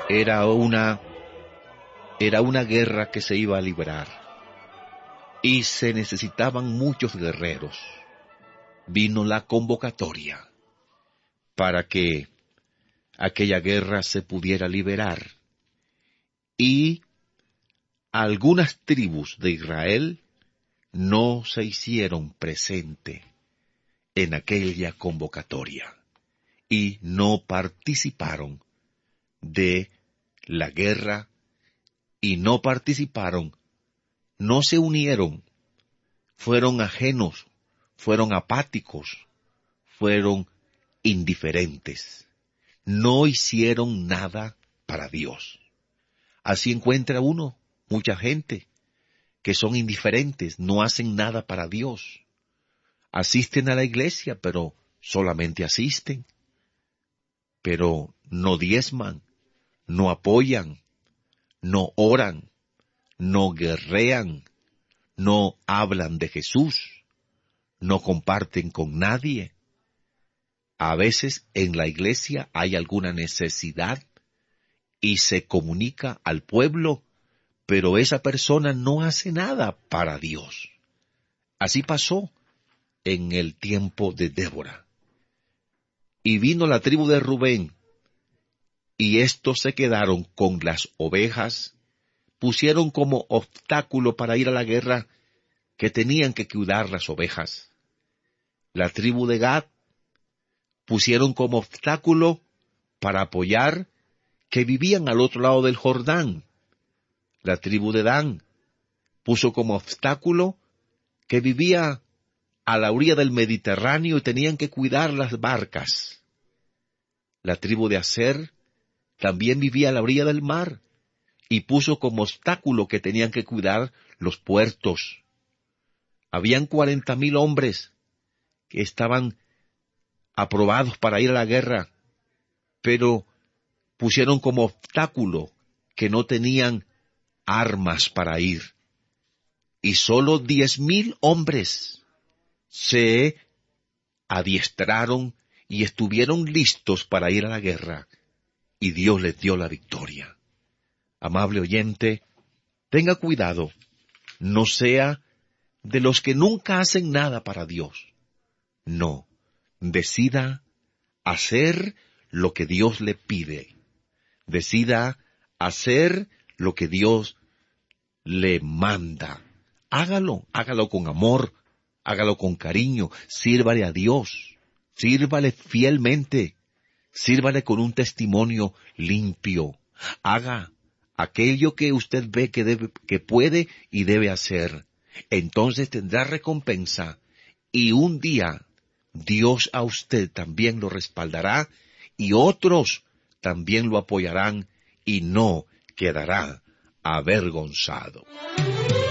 Era una, era una guerra que se iba a librar y se necesitaban muchos guerreros. Vino la convocatoria para que aquella guerra se pudiera liberar y algunas tribus de Israel no se hicieron presente en aquella convocatoria y no participaron de la guerra y no participaron, no se unieron, fueron ajenos, fueron apáticos, fueron indiferentes, no hicieron nada para Dios. Así encuentra uno mucha gente que son indiferentes, no hacen nada para Dios. Asisten a la iglesia, pero solamente asisten, pero no diezman, no apoyan, no oran, no guerrean, no hablan de Jesús, no comparten con nadie. A veces en la iglesia hay alguna necesidad y se comunica al pueblo, pero esa persona no hace nada para Dios. Así pasó en el tiempo de Débora. Y vino la tribu de Rubén, y estos se quedaron con las ovejas, pusieron como obstáculo para ir a la guerra que tenían que cuidar las ovejas. La tribu de Gad pusieron como obstáculo para apoyar que vivían al otro lado del Jordán. La tribu de Dan puso como obstáculo que vivía a la orilla del Mediterráneo y tenían que cuidar las barcas. La tribu de Aser también vivía a la orilla del mar y puso como obstáculo que tenían que cuidar los puertos. Habían 40,000 hombres que estaban aprobados para ir a la guerra, pero pusieron como obstáculo que no tenían armas para ir. Y solo 10,000 hombres se adiestraron y estuvieron listos para ir a la guerra, y Dios les dio la victoria. Amable oyente, tenga cuidado, no sea de los que nunca hacen nada para Dios. No, decida hacer lo que Dios le pide. Decida hacer lo que Dios le manda. Hágalo con amor, hágalo con cariño, sírvale a Dios, sírvale fielmente, sírvale con un testimonio limpio. Haga aquello que usted ve que puede y debe hacer. Entonces tendrá recompensa y un día Dios a usted también lo respaldará y otros también lo apoyarán y no quedará avergonzado.